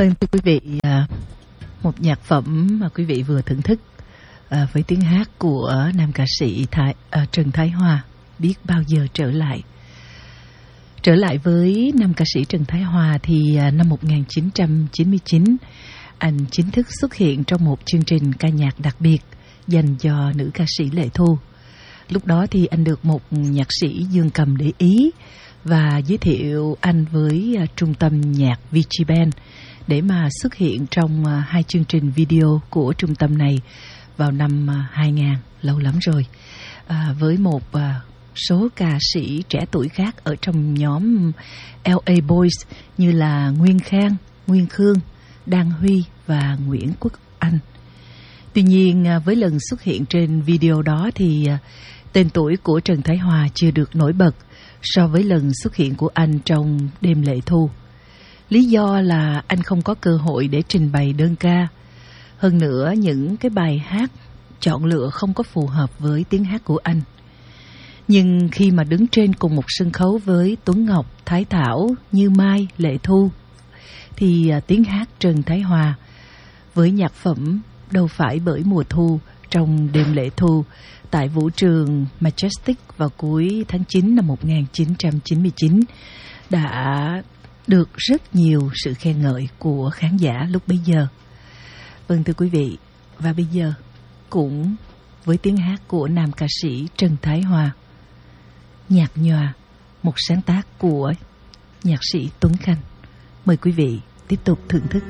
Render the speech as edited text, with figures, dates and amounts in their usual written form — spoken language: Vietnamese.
Vâng, thưa quý vị, một nhạc phẩm mà quý vị vừa thưởng thức với tiếng hát của nam ca sĩ Trần Thái Hòa, Biết Bao Giờ Trở Lại. Trở lại với nam ca sĩ Trần Thái Hòa thì năm 1999, anh chính thức xuất hiện trong một chương trình ca nhạc đặc biệt dành cho nữ ca sĩ Lệ Thu. Lúc đó thì anh được một nhạc sĩ dương cầm để ý và giới thiệu anh với trung tâm nhạc VGBand để mà xuất hiện trong hai chương trình video của trung tâm này vào năm 2000, lâu lắm rồi, với một số ca sĩ trẻ tuổi khác ở trong nhóm LA Boys như là Nguyên Khang, Nguyên Khương, Đan Huy và Nguyễn Quốc Anh. Tuy nhiên với lần xuất hiện trên video đó thì tên tuổi của Trần Thái Hòa chưa được nổi bật so với lần xuất hiện của anh trong Đêm Lệ Thu. Lý do là anh không có cơ hội để trình bày đơn ca. Hơn nữa, những cái bài hát chọn lựa không có phù hợp với tiếng hát của anh. Nhưng khi mà đứng trên cùng một sân khấu với Tuấn Ngọc, Thái Thảo, Như Mai, Lệ Thu thì tiếng hát Trần Thái Hòa với nhạc phẩm Đâu Phải Bởi Mùa Thu trong Đêm Lệ Thu tại vũ trường Majestic vào cuối tháng 9 năm 1999 đã được rất nhiều sự khen ngợi của khán giả lúc bấy giờ. Vâng, thưa quý vị, và bây giờ cũng với tiếng hát của nam ca sĩ Trần Thái Hòa, Nhạc Nhòa, một sáng tác của nhạc sĩ Tuấn Khanh. Mời quý vị tiếp tục thưởng thức.